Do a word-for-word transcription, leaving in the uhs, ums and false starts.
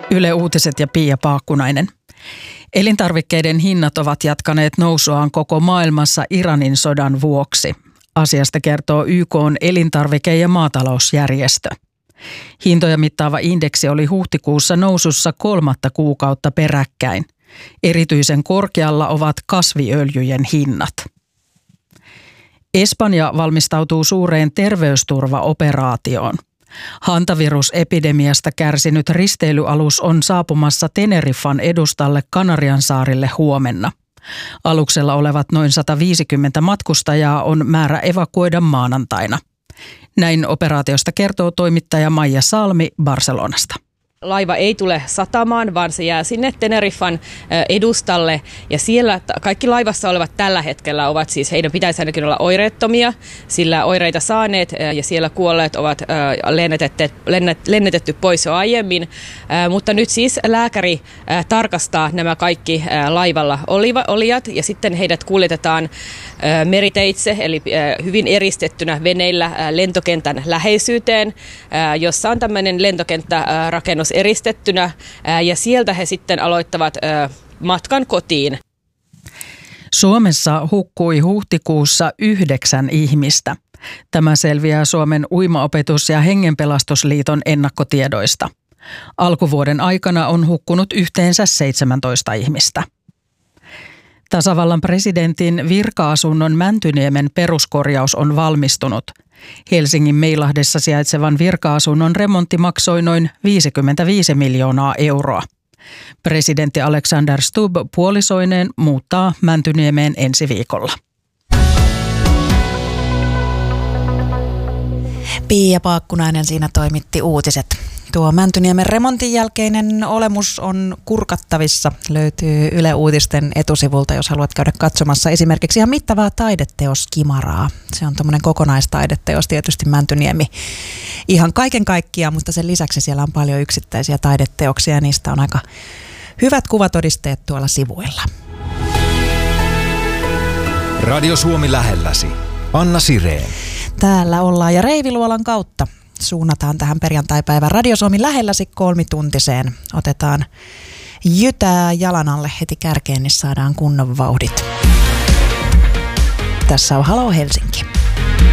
Yle Uutiset ja Pia Paakkunainen. Elintarvikkeiden hinnat ovat jatkaneet nousuaan koko maailmassa Iranin sodan vuoksi. Asiasta kertoo Y K:n elintarvike- ja maatalousjärjestö. Hintoja mittaava indeksi oli huhtikuussa nousussa kolmatta kuukautta peräkkäin. Erityisen korkealla ovat kasviöljyjen hinnat. Espanja valmistautuu suureen terveysturvaoperaatioon. Hantavirusepidemiasta kärsinyt risteilyalus on saapumassa Teneriffan edustalle Kanariansaarille huomenna. Aluksella olevat noin sata viisikymmentä matkustajaa on määrä evakuoida maanantaina. Näin operaatiosta kertoo toimittaja Maija Salmi Barcelonasta. Laiva ei tule satamaan, vaan se jää sinne Teneriffan edustalle ja siellä kaikki laivassa olevat tällä hetkellä ovat siis, heidän pitäisi ainakin olla oireettomia, sillä oireita saaneet ja siellä kuolleet ovat lennetetty, lennetetty pois jo aiemmin, mutta nyt siis lääkäri tarkastaa nämä kaikki laivalla olijat ja sitten heidät kuljetetaan meriteitse, eli hyvin eristettynä veneillä lentokentän läheisyyteen, jossa on tämmöinen lentokenttärakennus eristettynä ja sieltä he sitten aloittavat matkan kotiin. Suomessa hukkui huhtikuussa yhdeksän ihmistä. Tämä selviää Suomen Uimaopetus- ja Hengenpelastusliiton ennakkotiedoista. Alkuvuoden aikana on hukkunut yhteensä seitsemäntoista ihmistä. Tasavallan presidentin virka-asunnon Mäntyniemen peruskorjaus on valmistunut. Helsingin Meilahdessa sijaitsevan virka-asunnon remontti maksoi noin viisikymmentäviisi miljoonaa euroa. Presidentti Alexander Stubb puolisoineen muuttaa Mäntyniemeen ensi viikolla. Pia Paakkunainen siinä toimitti uutiset. Tuo Mäntyniemen remontin jälkeinen olemus on kurkattavissa. Löytyy Yle Uutisten etusivulta, jos haluat käydä katsomassa esimerkiksi ihan mittavaa taideteoskimaraa. Se on tuommoinen kokonaistaideteos tietysti Mäntyniemi. Ihan kaiken kaikkiaan, mutta sen lisäksi siellä on paljon yksittäisiä taideteoksia ja niistä on aika hyvät kuvatodisteet tuolla sivuilla. Radio Suomi lähelläsi. Anna Sirén. Täällä ollaan ja Reiviluolan kautta suunnataan tähän perjantaipäivän Radio Suomi lähelläsi kolmituntiseen. Otetaan jytää jalan alle heti kärkeen, niin saadaan kunnon vauhdit. Tässä on Halo Helsinki.